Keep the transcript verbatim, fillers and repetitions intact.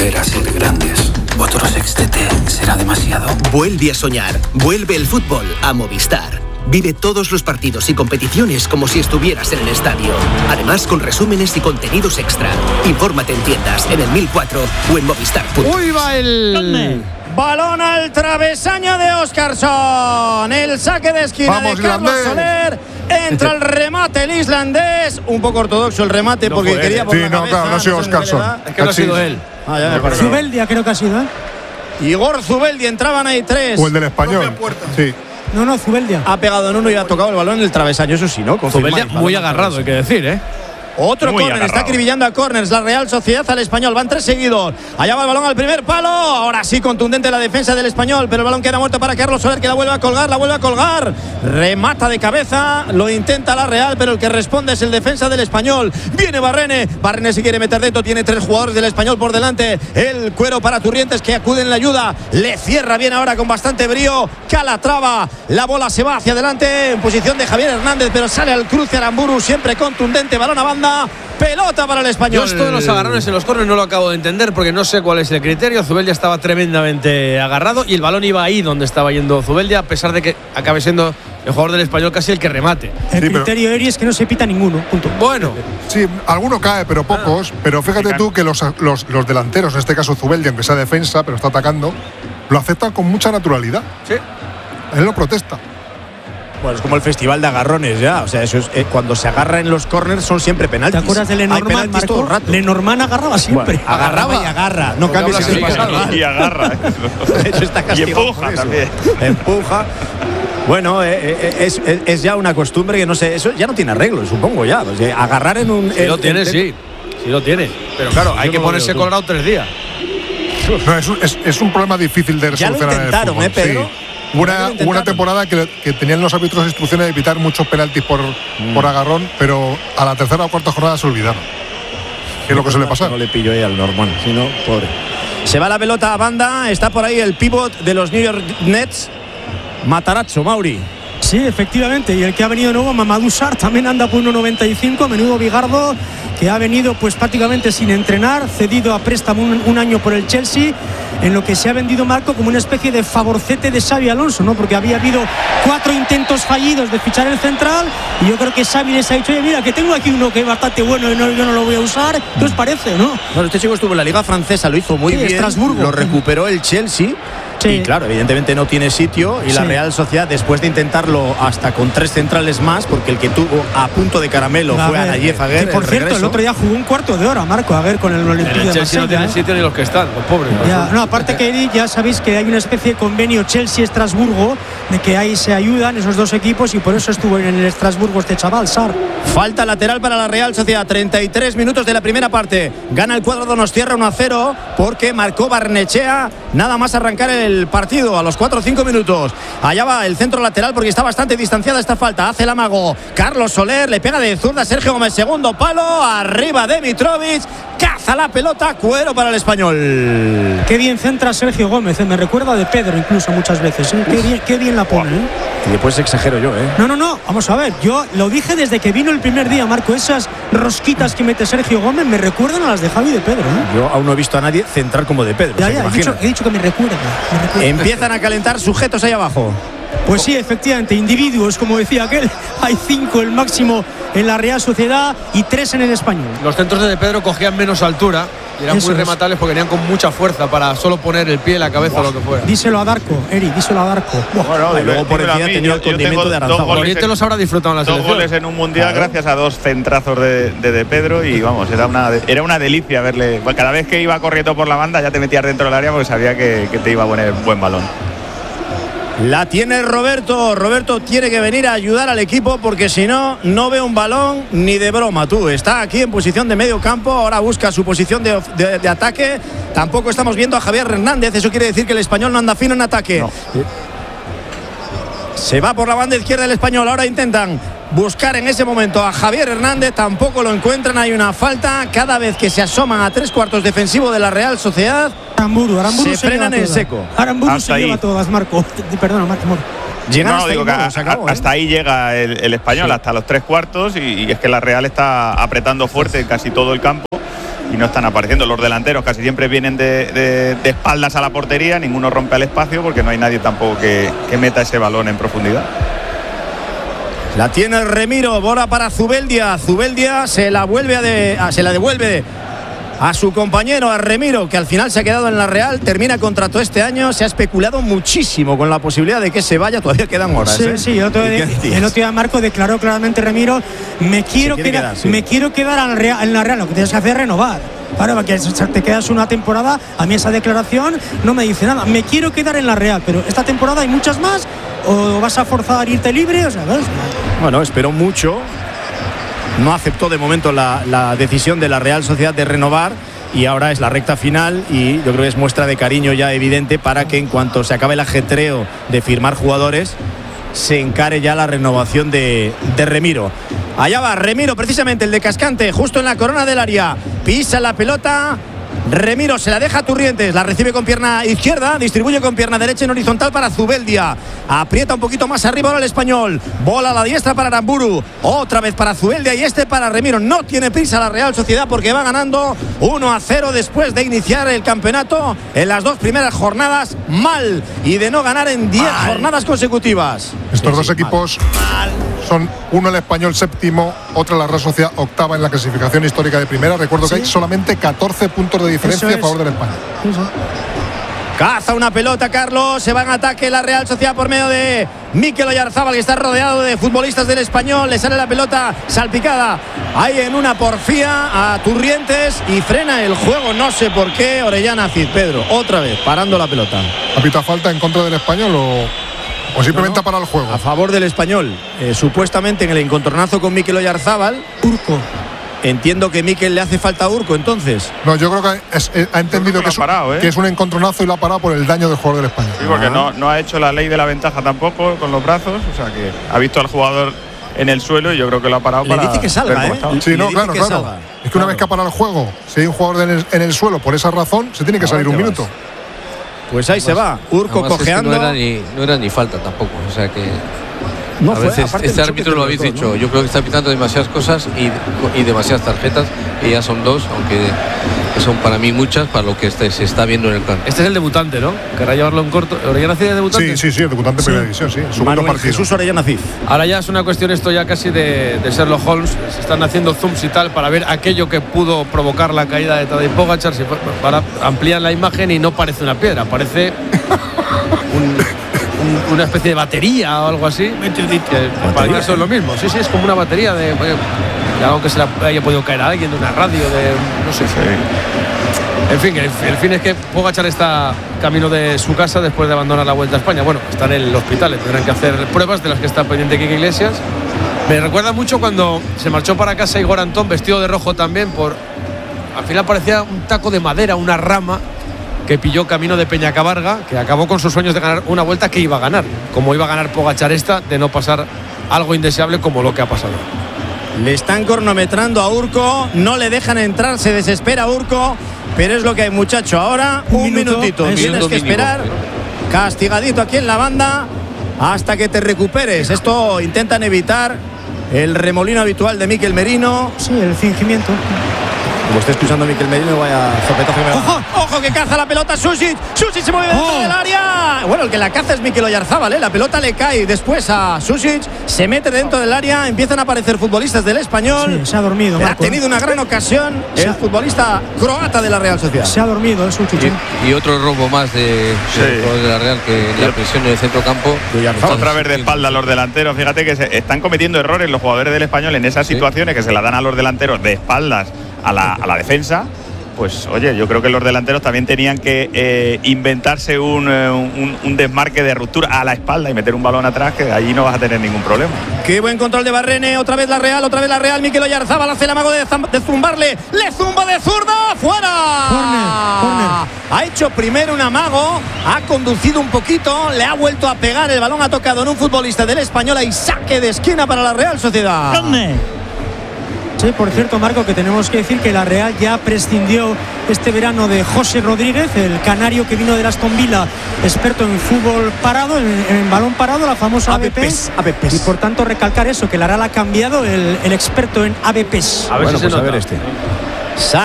volver a ser grandes. Otro sextete será demasiado. Vuelve a soñar. Vuelve el fútbol a Movistar. Vive todos los partidos y competiciones como si estuvieras en el estadio. Además, con resúmenes y contenidos extra. Infórmate en tiendas, en el mil cuatro o en Movistar. ¡Uy, va el... Balón al travesaño de Óscarsson. El saque de esquina Vamos, de Carlos islandés. Soler. Entra el remate el islandés. Un poco ortodoxo el remate no porque quería por sí, la no, cabeza, claro, no ha sido Óscarsson. Es que no ha sido él. Ah, ya me parece. Zubeldia creo que ha sido, ¿eh? Igor Zubeldia, entraban ahí tres. O el del español. Sí. No, no, Zubeldia. Ha pegado en uno y ha tocado el balón en el travesaño, eso sí, ¿no? Zubeldia muy agarrado, hay que decir, ¿eh? Otro córner, está acribillando a córners la Real Sociedad al Español, van tres seguidos. Allá va el balón al primer palo, ahora sí contundente la defensa del Español, pero el balón queda muerto para Carlos Soler, que la vuelve a colgar, la vuelve a colgar. Remata de cabeza, lo intenta la Real, pero el que responde es el defensa del Español. Viene Barrene, Barrene se quiere meter dentro, tiene tres jugadores del Español por delante. El cuero para Turrientes que acude en la ayuda, le cierra bien ahora con bastante brío. Calatrava, la bola se va hacia adelante en posición de Javier Hernández, pero sale al cruce Aramburu, siempre contundente, balón a banda. Pelota para el Español. Yo esto de los agarrones en los corners no lo acabo de entender porque no sé cuál es el criterio. Zubeldia estaba tremendamente agarrado y el balón iba ahí donde estaba yendo Zubeldia, a pesar de que acabe siendo el jugador del Español casi el que remate. El Sí, criterio Eri es que no se pita ninguno. Punto. Bueno, Sí, alguno cae, pero pocos. Ah, pero fíjate tú que los, los, los delanteros, en este caso Zubeldia, aunque sea defensa, pero está atacando, lo aceptan con mucha naturalidad. sí. Él lo protesta. Bueno, es como el festival de agarrones ya. O sea, eso es, eh, cuando se agarra en los corners son siempre penaltis. ¿Te acuerdas de Hay Lenormand, penaltis todo el Marco? rato. Lenormand agarraba siempre. Bueno, agarraba y agarra. No cambies hablas el así, pasado. Y agarra. Eso está Y castigado empuja por eso. también. Empuja. Bueno, eh, eh, es, es, es ya una costumbre que no sé, eso ya no tiene arreglo, supongo ya. O sea, agarrar en un. Sí en, lo tiene, en, sí. Sí lo tiene. Pero claro, hay Yo que no lo ponerse veo, tú. colorado tres días. No, es, un, es, es un problema difícil de Ya lo solucionar. intentaron, en el fútbol, ¿eh, Pedro? sí. Hubo Ya Una, lo hubo una intentaron. temporada que, que tenían los árbitros instrucciones de evitar muchos penaltis por, Mm. por agarrón, pero a la tercera o cuarta jornada se olvidaron. ¿Qué es lo que suele pasar? No le pillo ahí al Norman, si no, pobre. Se va la pelota a banda, está por ahí el pivot de los New York Nets, Matarazzo, Mauri. Sí, efectivamente. Y el que ha venido de nuevo, Mamadou Sarr, también anda por uno noventa y cinco. Menudo Bigardo, que ha venido pues prácticamente sin entrenar, cedido a préstamo un, un año por el Chelsea, en lo que se ha vendido, Marco, como una especie de favorcete de Xavi Alonso, ¿no? Porque había habido cuatro intentos fallidos de fichar el central y yo creo que Xavi les ha dicho, oye, mira, que tengo aquí uno que es bastante bueno y no, yo no lo voy a usar. ¿Qué os parece, no? Bueno, este chico estuvo en la Liga Francesa, lo hizo muy Sí, bien. Estrasburgo. Lo recuperó el Chelsea. Sí. Y claro, evidentemente no tiene sitio. Y la Sí. Real Sociedad, después de intentarlo hasta con tres centrales más, porque el que tuvo a punto de caramelo fue Aguer, Anayev Aguer. que por el cierto, regreso. el otro día jugó un cuarto de hora, Marco, a ver, con el En Olympique el de Chelsea no Marsella. tienen ¿eh? sitio ni los que están, los pobres. Ya, no, aparte que ya sabéis que hay una especie de convenio Chelsea-Estrasburgo, de que ahí se ayudan esos dos equipos y por eso estuvo en el Estrasburgo este chaval, Sarr. Falta lateral para la Real Sociedad, treinta y tres minutos de la primera parte. Gana el cuadro Donostiarra uno a cero porque marcó Barnechea nada más arrancar el partido a los cuatro o cinco minutos. Allá va el centro lateral porque está bastante distanciada esta falta. Hace el amago Carlos Soler, le pega de zurda Sergio Gómez, segundo palo, arriba de Mitrovic, caza la pelota, cuero para el Español. Qué bien centra Sergio Gómez, ¿eh? Me recuerda de Pedro incluso muchas veces. ¿eh? Qué, bien, qué bien la pone. ¿eh? Y después exagero yo, ¿eh? No, no, no, vamos a ver, yo lo dije desde que vino el primer día, Marco, esas rosquitas que mete Sergio Gómez me recuerdan a las de Javi de Pedro. ¿eh? Yo aún no he visto a nadie centrar como de Pedro. Ya, o sea, ya, que he, dicho, imagina. he dicho que me recuerda, me recuerda. Empiezan a calentar sujetos ahí abajo. Pues sí, efectivamente, individuos, como decía aquel, hay cinco el máximo en la Real Sociedad y tres en el Español. Los centros de De Pedro cogían menos altura y eran Eso muy es. rematables porque venían con mucha fuerza para solo poner el pie, la cabeza o lo que fuera. Díselo a Darko, Eri, díselo a Darko. Buah. Bueno, Y luego por dímelo a encima mí, tenía yo- el yo condimento tengo de dos Aranzábal. goles Oriente en- los habrá disfrutado en la Dos selección. goles en un mundial Claro. gracias a dos centrazos de de, de Pedro y vamos, era una, era una delicia verle. Cada vez que iba corriendo por la banda ya te metías dentro del área porque sabía que, que te iba a poner buen balón. La tiene Roberto. Roberto tiene que venir a ayudar al equipo porque si no, no ve un balón ni de broma. Tú está aquí en posición de medio campo. Ahora busca su posición de, de- de ataque. Tampoco estamos viendo a Javier Hernández. Eso quiere decir que el Español no anda fino en ataque. No. Se va por la banda izquierda el Español. Ahora intentan buscar en ese momento a Javier Hernández. Tampoco lo encuentran. Hay una falta. Cada vez que se asoman a tres cuartos defensivo de la Real Sociedad, Aramburu, Aramburu se se, frenan lleva en todas. seco. Aramburu Hasta se ahí. lleva todas, Marco. Perdona, Marco. Moro. llegan No, hasta digo ahí, que bueno, a- se acabó, ¿eh? hasta ahí llega el, el Español, Sí. hasta los tres cuartos y, y es que la Real está apretando fuerte en casi todo el campo y no están apareciendo. Los delanteros casi siempre vienen de, de, de espaldas a la portería, ninguno rompe el espacio porque no hay nadie tampoco que, que meta ese balón en profundidad. La tiene Remiro, bola para Zubeldia. Zubeldia se la vuelve a de, a, se la devuelve a su compañero, a Remiro, que al final se ha quedado en la Real, termina contrato este año. Se ha especulado muchísimo con la posibilidad de que se vaya, todavía quedan horas. Sí, ¿eh? sí, el otro, día, el otro día Marco declaró claramente, Remiro, me quiero quedar, quedar sí. me quiero quedar en la, Real, en la Real, lo que tienes que hacer es renovar. Claro, porque te quedas una temporada, a mí esa declaración no me dice nada. Me quiero quedar en la Real, pero esta temporada hay muchas más, o vas a forzar a irte libre, o sea, ¿ves? Bueno, esperó mucho. No aceptó de momento la, la decisión de la Real Sociedad de renovar y ahora es la recta final y yo creo que es muestra de cariño ya evidente para que en cuanto se acabe el ajetreo de firmar jugadores se encare ya la renovación de, de Remiro. Allá va Remiro, precisamente el de Cascante, justo en la corona del área, pisa la pelota. Remiro se la deja a Turrientes, la recibe con pierna izquierda, distribuye con pierna derecha en horizontal para Zubeldia, aprieta un poquito más arriba ahora el español, bola a la diestra para Aramburu, otra vez para Zubeldia y este para Remiro. No tiene prisa la Real Sociedad porque va ganando uno a cero después de iniciar el campeonato en las dos primeras jornadas mal y de no ganar en diez jornadas consecutivas. Estos sí, dos sí, equipos mal. Son uno el español séptimo, otra la Real Sociedad octava en la clasificación histórica de primera. Recuerdo ¿Sí? que hay solamente catorce puntos de diferencia a favor del español. Sí, sí. Caza una pelota, Carlos. Se va en ataque la Real Sociedad por medio de Mikel Oyarzábal, que está rodeado de futbolistas del español. Le sale la pelota salpicada ahí en una porfía a Turrientes y frena el juego. No sé por qué. Orellana Cid, Pedro, otra vez parando la pelota. ¿Apita falta en contra del español o, o simplemente no, no, para el juego? A favor del español. Eh, supuestamente en el encontronazo con Mikel Oyarzábal. Urco. Entiendo que Mikel le hace falta a Urco, entonces. No, yo creo que es, es, ha entendido que, que, es, parado, ¿eh? que es un encontronazo y lo ha parado por el daño del jugador del español. Sí, porque ah. no, no ha hecho la ley de la ventaja tampoco con los brazos, o sea que ha visto al jugador en el suelo y yo creo que lo ha parado le para. Le dice que salga, ¿eh? Sí, no, claro, claro. Salga. Es que una claro. vez que ha parado el juego, si hay un jugador en el, en el suelo por esa razón, se tiene que salir un minuto. Pues ahí además, se va, Urco cojeando. Es que no, era ni, no era ni falta tampoco, o sea que. No a fue, veces este árbitro lo habéis dos, dicho, ¿no? Yo creo que está pitando demasiadas cosas y, y demasiadas tarjetas, y ya son dos, aunque son para mí muchas para lo que este, se está viendo en el campo. Este es el debutante, ¿no? Querrá llevarlo en corto. ¿Orellana Cid es debutante? Sí, sí, sí, el debutante en sí. primera división, sí. Segundo Manuel partido. Jesús Orellana Cid. Ahora ya es una cuestión esto ya casi de, de Sherlock Holmes. Se están haciendo zooms y tal para ver aquello que pudo provocar la caída de Tadej Pogačar. Si para ampliar la imagen y no parece una piedra, parece un... una especie de batería o algo así, que para mí eso es lo mismo. Sí, sí, es como una batería de, de algo que se le haya podido caer a alguien, de una radio, de no sé. Sí. En fin, el, el fin es que Pogačar está camino de su casa después de abandonar la Vuelta a España. Bueno, está en el hospital, tendrán que hacer pruebas de las que está pendiente Quique Iglesias. Me recuerda mucho cuando se marchó para casa Igor Antón, vestido de rojo también, por al final parecía un taco de madera, una rama que pilló camino de Peñacabarga, que acabó con sus sueños de ganar una vuelta que iba a ganar, como iba a ganar Pogačar esta, de no pasar algo indeseable como lo que ha pasado. Le están cronometrando a Urco, no le dejan entrar, se desespera Urco, pero es lo que hay, muchacho. Ahora un, un minuto, minutito, tienes minuto que mínimo, esperar, pero... castigadito aquí en la banda, hasta que te recuperes. Esto intentan evitar el remolino habitual de Mikel Merino. Sí, el fingimiento. Como esté escuchando a Mikel Merino, vaya zapetazo que me da. ¡Ojo! ¡Ojo! Que caza la pelota Susic. Susic se mueve dentro oh. del área. Bueno, el que la caza es Mikel Oyarzábal, ¿eh? La pelota le cae después a Susic. Se mete dentro del área. Empiezan a aparecer futbolistas del español. Sí, se ha dormido. Marco, ha tenido una gran ocasión el ha... futbolista croata de la Real Sociedad. Se ha dormido, es Susic. Y, y otro robo más de, sí. de, de la Real, que la presión en el centro campo. Otra vez de espalda a los delanteros. Fíjate que se están cometiendo errores los jugadores del español en esas situaciones, sí. que se la dan a los delanteros de espaldas a la, a la defensa. Pues oye, yo creo que los delanteros también tenían que eh, inventarse un, un, un desmarque de ruptura a la espalda y meter un balón atrás, que allí no vas a tener ningún problema. Qué buen control de Barrene, otra vez la Real, otra vez la Real. Mikel Oyarzábal hace el amago de, de zumbarle, le zumba de zurda, fuera. Corner, corner. Ha hecho primero un amago, ha conducido un poquito, le ha vuelto a pegar, el balón ha tocado en un futbolista del español y saque de esquina para la Real Sociedad. ¿Dónde? Sí, por cierto, Marco, que tenemos que decir que la Real ya prescindió este verano de José Rodríguez, el canario que vino de Aston Villa, experto en fútbol parado, en, en balón parado, la famosa A B P. A B P. Y por tanto recalcar eso, que la Real ha cambiado el, el experto en A B P. A ver, bueno, si se pues nota. A ver este.